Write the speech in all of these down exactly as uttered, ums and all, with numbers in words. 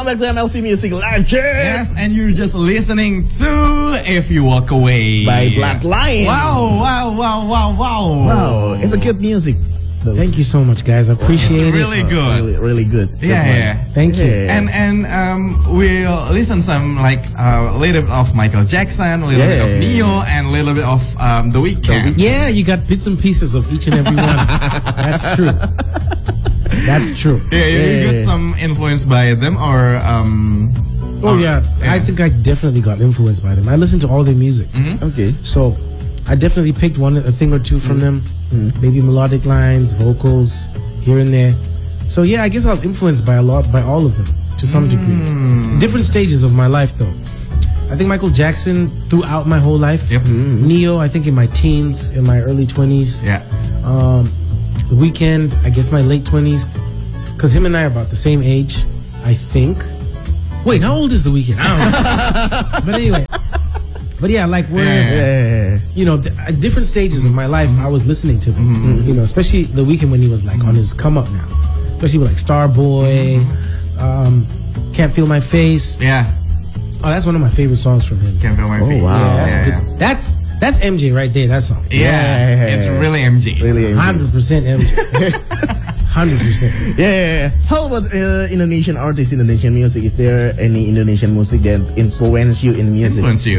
welcome back to M L C Music Live Check. Yes, and you're just listening to If You Walk Away by Bloodline. Wow, wow, wow, wow, wow. Wow, it's a good music. Thank you so much, guys. I appreciate it's really it. good. Oh, really, really good. good yeah, one. yeah. Thank you. Yeah. And and um, we'll listen some like a uh, little bit of Michael Jackson, a little yeah. bit of Neo, and a little bit of um, The Weeknd. Yeah, you got bits and pieces of each and every one. That's true. That's true. Yeah, you, you Yeah. got some influence by them, or um. Oh or, yeah. yeah, I think I definitely got influenced by them. I listen to all their music, Mhm. Okay. so I definitely picked one, a thing or two from them. Maybe melodic lines, vocals, here and there. So yeah, I guess I was influenced by a lot, by all of them to some degree. Different stages of my life, though. I think Michael Jackson throughout my whole life. Yep. Neo, I think in my teens, in my early twenties. Yeah. Um, The Weeknd, I guess my late twenties, because him and I are about the same age, I think. Wait, how old is The Weeknd? I don't know. But anyway, but yeah, like we're, Yeah. you know, th- at different stages of my life, I was listening to them. You know, especially The Weeknd when he was like on his come up now, especially with like Starboy, um, Can't Feel My Face. Yeah. Oh, that's one of my favorite songs from him. Can't feel my Oh, face. wow. Yeah, that's, Yeah, a good, yeah. that's that's M J right there. That song. Yeah, Yeah. it's really M G. Really. Hundred percent M J. Hundred percent. Yeah, yeah, yeah. How about uh, Indonesian artists, Indonesian music? Is there any Indonesian music that influence you in music? Influence you.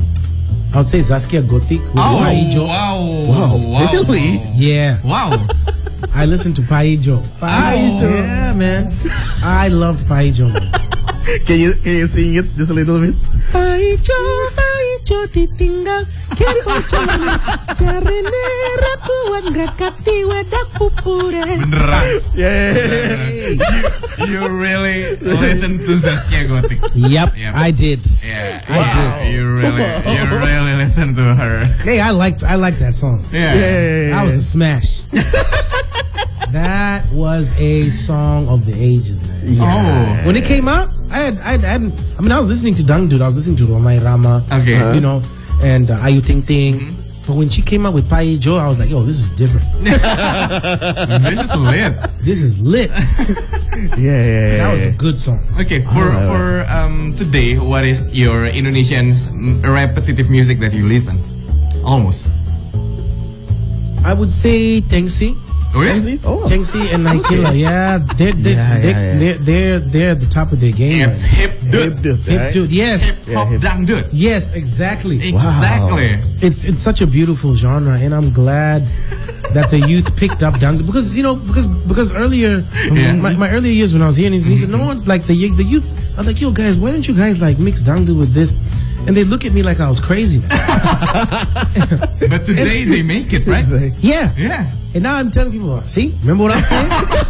I would say Zaskia Gotik. with Oh, Paijo. wow. Wow, Wow. really? Yeah, Wow. I listened to Paijo. Paijo. Yeah, man. I loved Paijo, man. Can you can you sing it just a little bit? Paijo, Paijo ditinggal kepo jalan jarene rapuan grakati wedak pupure. Beneran. Yeah. You, you really listen to Zaskia Gotik. Yep, Yep. I did. Yeah. I did. You really, you really listen to her. Hey, I liked I liked that song. Yeah. Yeah. That was a smash. That was a song of the ages, man. Oh. When it came out, I had, I had, I hadn't, I mean, I was listening to Dangdut, I was listening to Romai Rama, Okay. you know, and uh, Ayu Ting Ting. But when she came out with Paijo, I was like, yo, this is different. This is lit. This is lit. Yeah, yeah, yeah. That was a good song. Okay, for Alright. for um today, what is your Indonesian s- m- repetitive music that you listen? Almost. I would say Tengsi. Oh yeah. Fancy? Oh. Tengsi and Naikila, yeah, they're, they're, Yeah, they're, yeah, yeah. they're, they're, they're at the top of their game. It's right hip Hip dude. dude, now. Hip right? dude, yes. Hip hop hip- dangdut. Yes, exactly. Exactly. It's it's such a beautiful genre, and I'm glad that the youth picked up dangdut because you know because because earlier Yeah. my, my earlier years when I was here, and he said no one like the y- the youth. I was like, yo guys, why don't you guys like mix dangdut with this? And they look at me like I was crazy. Man. But today they make it, right? Yeah. Yeah. And now I'm telling people, see, remember what I'm saying?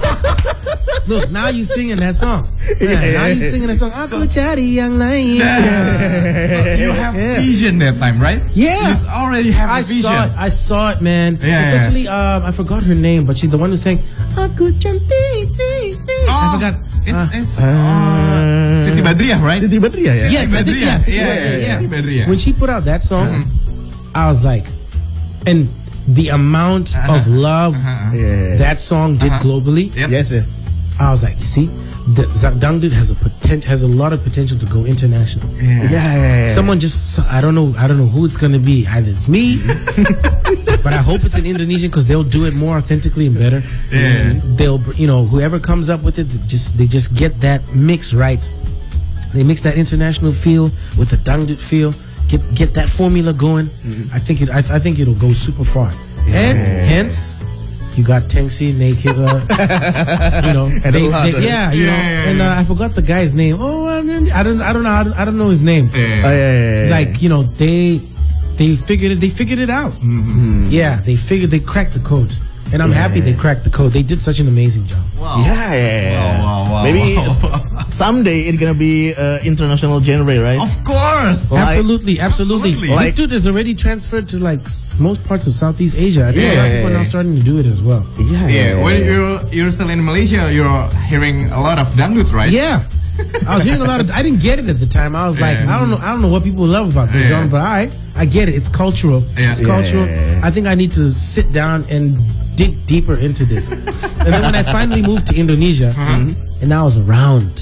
Look, now you singing that song. Yeah, now you singing that song. Aku cari yang lain. So you have Yeah. vision that time, right? Yeah. You already have I the vision. saw it. I saw it, man. Yeah, Especially, um, I forgot her name, but she's the one who sang Aku cantik. Oh, I forgot. It's, Uh, it's uh, Siti Badriah, right? Siti Badriah, yeah. Yes, I think yes. Yeah, yeah, yeah. Siti Badriah. When she put out that song, Uh-huh. I was like, and the amount of love Uh-huh. Yeah. that song did Uh-huh. globally, Yep. Yes, yes. I was like, you see, the Dangdut has a potent, has a lot of potential to go international. Yeah, Yeah. yeah, yeah. Someone just, I don't know, I don't know who it's gonna be. Either it's me, but I hope it's an Indonesian because they'll do it more authentically and better. Yeah. They'll, you know, whoever comes up with it, they just they just get that mix right. They mix that international feel with the Dangdut feel. Get get that formula going. I think it. I, I think it'll go super far. And hence, you got Tengsi, Nakeda, you know, And they, a lot they- of- yeah, you Yeah, know, yeah, and yeah. uh, I forgot the guy's name. Oh, I don't, I don't, I don't know, how to- I don't know his name. Oh, Yeah. yeah, yeah, yeah. Like you know, they they figured it. They figured it out. Yeah, they figured they cracked the code, and I'm happy they cracked the code. They did such an amazing job. Wow. Yeah, yeah, yeah. Wow, wow, wow, Maybe wow. s- someday it's gonna be uh, international genre, right? Of course. Like- absolutely, absolutely. Absolutely. Like, Dangdut is already transferred to like s- most parts of Southeast Asia. I think a lot of Yeah. people are now starting to do it as well. Yeah, Yeah, when you're you're still in Malaysia, you're hearing a lot of dangdut, right? Yeah. I was hearing a lot of. I didn't get it at the time. I was like, Yeah. I don't know. I don't know what people love about this Yeah. genre, but all right, I get it. It's cultural. Yeah. It's cultural. Yeah. I think I need to sit down and dig deeper into this. And then when I finally moved to Indonesia, Uh-huh. and I was around, Wow.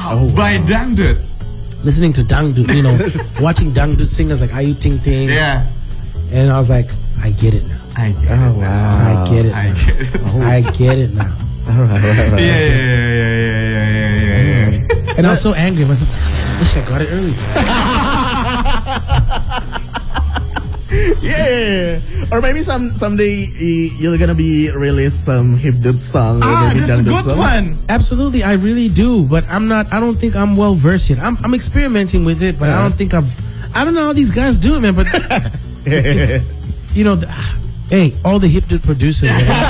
Wow, Oh, by wow. Dangdut. listening to Dangdut, you know, watching Dangdut singers like Ayu Ting Ting. Yeah. And I was like, I get it now. I get Oh, it. now. wow. I get it I now. get it. I get it now. All right, all right, all right. Yeah, yeah, yeah, yeah, yeah, yeah, yeah, yeah. And I was so angry. I was like, I wish I got it earlier. Yeah, or maybe some someday y- you're gonna be release some hipdut song or Ah, maybe that's a dangdut good song. one. Absolutely, I really do. But I'm not, I don't think I'm well versed yet. I'm, I'm experimenting with it, but I don't think I've, I don't know how these guys do it, man. But, it's, you know, the, hey, all the hipdut producers.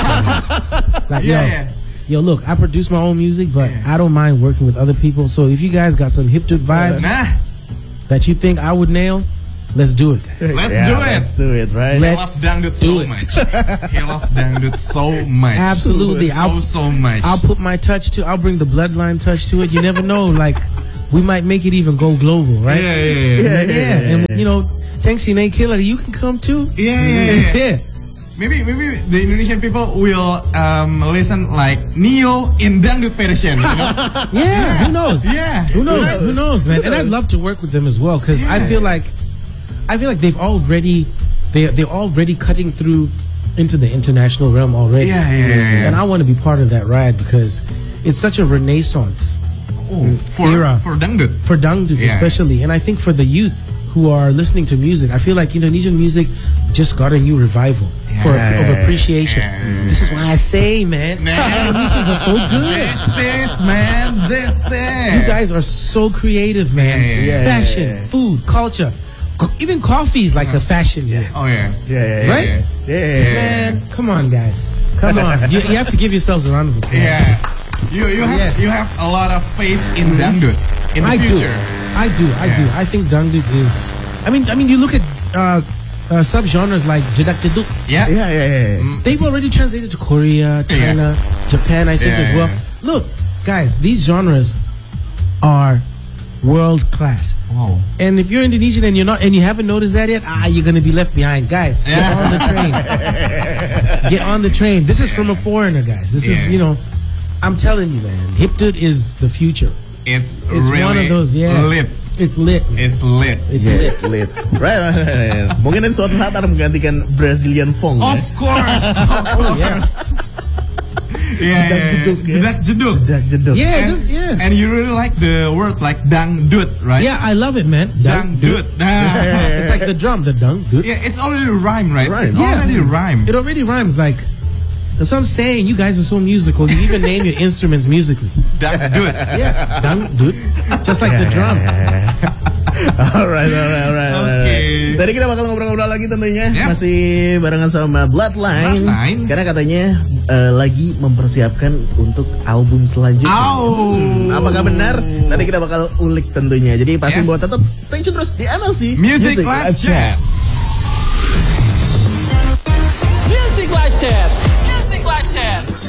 Like, Yeah, yo, yeah. yo, look, I produce my own music, but Yeah. I don't mind working with other people. So if you guys got some hipdut vibes Nah, that you think I would nail, let's do it, guys. let's Yeah, do it. Let's do it, right? He Let's loves Dangdut do so it. much. He loves Dangdut so much. Absolutely. So, I'll- so much. I'll put my touch to. I'll bring the bloodline touch to it. You never know. Like, we might make it even go global, right? Yeah, yeah, yeah. Yeah, Yeah, and you know, thanks, Sinead Killer, you can come too. Yeah, yeah, yeah. yeah. Maybe, maybe the Indonesian people will um, listen like Neo in Dangdut version. You know? Yeah, who knows? Yeah. Who knows? knows? Who knows, man? Who And I'd knows? love to work with them as well because I Yeah. feel like, I feel like they've already, they they're already cutting through into the international realm already. Yeah, yeah, yeah, yeah. And I want to be part of that ride because it's such a renaissance Oh, for Era. for Dangdut. for Dangdut Yeah. especially, and I think for the youth who are listening to music, I feel like Indonesian music just got a new revival for Yeah. of appreciation. Yeah. This is why I say, man, Man. Indonesians are so good. This is, man. This is. You guys are so creative, man. Yeah, yeah, yeah. Fashion, Yeah. food, culture, Co- even coffee is like a fashion. Yes. Oh yeah. Yeah, yeah, yeah. Right? Yeah. Yeah. Man, come on, guys. Come on. You, you have to give yourselves a round of applause. Yeah. You you have Yes. you have a lot of faith in Dangdut in the I do. future. I do. I do. Yeah. I think Dangdut is. I mean, I mean, you look at uh, uh, subgenres like Jedak Jeduk. Yeah. Yeah, yeah, yeah. Mm. They've already translated to Korea, China, Japan, I think Yeah, as well. yeah. Look, guys, these genres are world class. Wow. And if you're Indonesian and you're not, and you haven't noticed that yet, ah, you're gonna be left behind, guys. Get Yeah. on the train. Get on the train. This is from a foreigner, guys. This is, Yeah. you know, I'm telling you, man. Hipdut is the future. It's, It's really one of those, yeah. lit. It's lit. Man. It's lit. It's Yeah, lit. it's lit. Right, right, right, right. Mungkin ini suatu saat akan menggantikan Brazilian funk. Of ya. course. Of Oh yeah. Yeah, yeah, Jedak yeah. jeduk, ya. Jedak jeduk. Jedak jeduk. Yeah, And, just, yeah. and you really like the word like Dangdut, right? Yeah, I love it, man. Dangdut. Ah. It's like the drum, the dung, dude. Yeah, it's already rhyme, right? Rhyme. It's Yeah. already rhyme. It already rhymes like. That's what I'm saying. You guys are so musical. You even name your instruments musically. Dangdut. Yeah, dung, dude. Just like the drum. Alright, alright, alright, alright. Oke. Tadi kita bakal ngobrol-ngobrol lagi tentunya. Yes. Masih barengan sama Bloodline. Bloodline. Karena katanya eh, lagi mempersiapkan untuk album selanjutnya. Au. Hmm, apakah benar? Nanti kita bakal ulik tentunya. Jadi pasti Yes. buat tetap stay tune terus di M L C Music Live Chat. Music Live Chat. Music Live Chat.